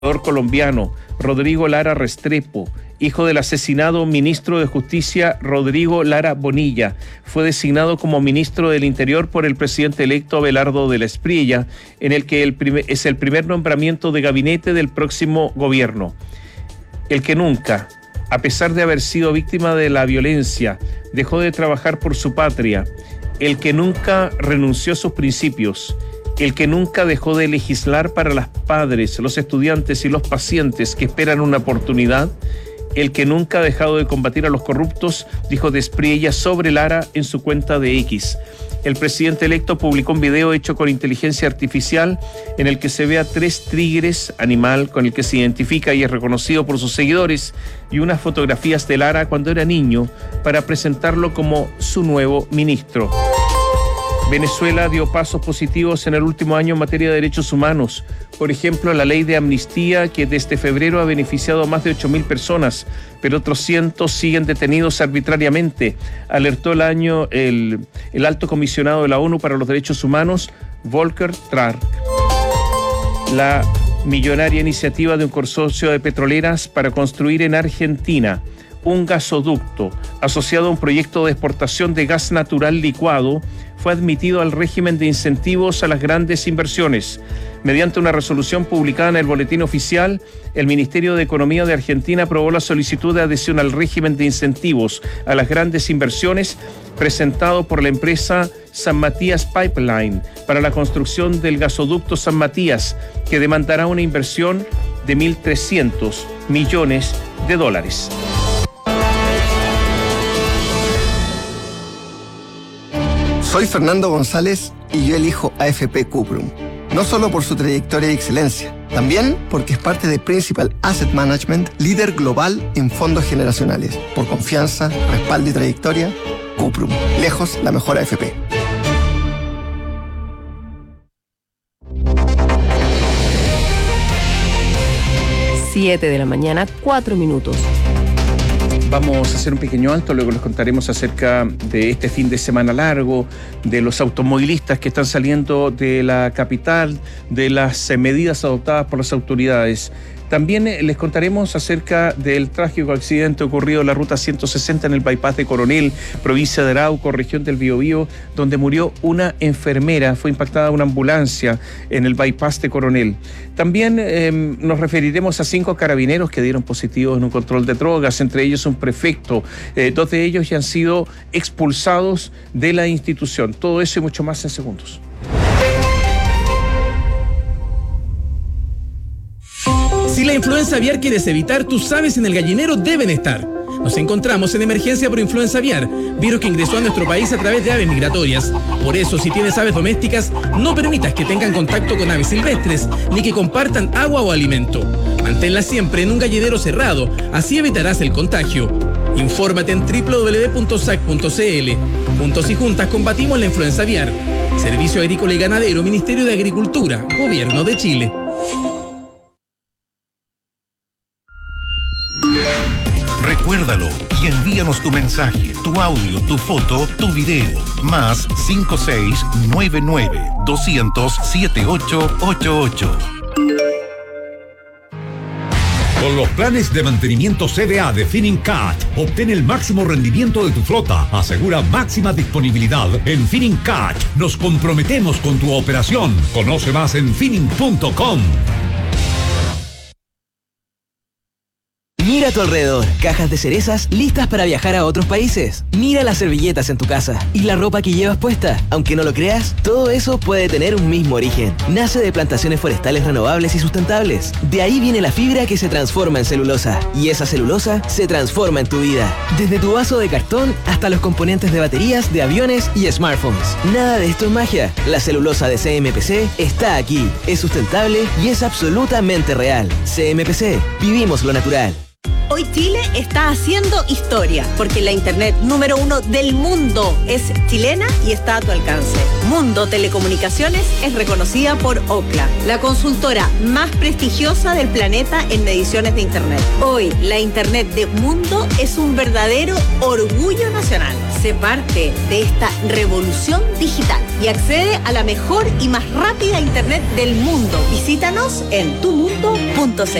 colombiano Rodrigo Lara Restrepo, hijo del asesinado ministro de Justicia Rodrigo Lara Bonilla, fue designado como ministro del Interior por el presidente electo Abelardo de la Espriella, en el que es el primer nombramiento de gabinete del próximo gobierno. El que nunca, a pesar de haber sido víctima de la violencia, dejó de trabajar por su patria, el que nunca renunció a sus principios, el que nunca dejó de legislar para los padres, los estudiantes y los pacientes que esperan una oportunidad, el que nunca ha dejado de combatir a los corruptos, dijo de Espriella sobre Lara en su cuenta de X. El presidente electo publicó un video hecho con inteligencia artificial en el que se ve a 3 tigres, animal con el que se identifica y es reconocido por sus seguidores, y unas fotografías de Lara cuando era niño para presentarlo como su nuevo ministro. Venezuela dio pasos positivos en el último año en materia de derechos humanos. Por ejemplo, la ley de amnistía que desde febrero ha beneficiado a más de 8.000 personas, pero otros cientos siguen detenidos arbitrariamente, alertó el alto comisionado de la ONU para los Derechos Humanos, Volker Turk. La millonaria iniciativa de un consorcio de petroleras para construir en Argentina un gasoducto asociado a un proyecto de exportación de gas natural licuado fue admitido al régimen de incentivos a las grandes inversiones. Mediante una resolución publicada en el Boletín Oficial, el Ministerio de Economía de Argentina aprobó la solicitud de adhesión al régimen de incentivos a las grandes inversiones presentado por la empresa San Matías Pipeline para la construcción del gasoducto San Matías, que demandará una inversión de $1.300 millones. Soy Fernando González y yo elijo AFP Cuprum. No solo por su trayectoria y excelencia, también porque es parte de Principal Asset Management, líder global en fondos generacionales. Por confianza, respaldo y trayectoria, Cuprum. Lejos la mejor AFP. Siete de la mañana, 4 minutos. Vamos a hacer un pequeño alto, luego les contaremos acerca de este fin de semana largo, de los automovilistas que están saliendo de la capital, de las medidas adoptadas por las autoridades. También les contaremos acerca del trágico accidente ocurrido en la ruta 160 en el bypass de Coronel, provincia de Arauco, región del Biobío, donde murió una enfermera, fue impactada una ambulancia en el bypass de Coronel. También nos referiremos a 5 carabineros que dieron positivos en un control de drogas, entre ellos un prefecto. 2 de ellos ya han sido expulsados de la institución. Todo eso y mucho más en segundos. Si la influenza aviar quieres evitar, tus aves en el gallinero deben estar. Nos encontramos en emergencia por influenza aviar, virus que ingresó a nuestro país a través de aves migratorias. Por eso, si tienes aves domésticas, no permitas que tengan contacto con aves silvestres, ni que compartan agua o alimento. Manténlas siempre en un gallinero cerrado, así evitarás el contagio. Infórmate en www.sac.cl. Juntos y juntas combatimos la influenza aviar. Servicio Agrícola y Ganadero, Ministerio de Agricultura, Gobierno de Chile. Recuérdalo y envíanos tu mensaje, tu audio, tu foto, tu video. Más 5699-200-7888. Con los planes de mantenimiento CDA de Finincat, obtén el máximo rendimiento de tu flota. Asegura máxima disponibilidad en Finincat. Nos comprometemos con tu operación. Conoce más en Finin.com. Mira a tu alrededor, cajas de cerezas listas para viajar a otros países. Mira las servilletas en tu casa y la ropa que llevas puesta. Aunque no lo creas, todo eso puede tener un mismo origen. Nace de plantaciones forestales renovables y sustentables. De ahí viene la fibra que se transforma en celulosa. Y esa celulosa se transforma en tu vida. Desde tu vaso de cartón hasta los componentes de baterías, de aviones y smartphones. Nada de esto es magia. La celulosa de CMPC está aquí. Es sustentable y es absolutamente real. CMPC, vivimos lo natural. Hoy Chile está haciendo historia, porque la internet número 1 del mundo es chilena y está a tu alcance. Mundo Telecomunicaciones es reconocida por Ookla, la consultora más prestigiosa del planeta en mediciones de internet. Hoy, la internet de Mundo es un verdadero orgullo nacional. Sé parte de esta revolución digital y accede a la mejor y más rápida internet del mundo. Visítanos en tumundo.cl.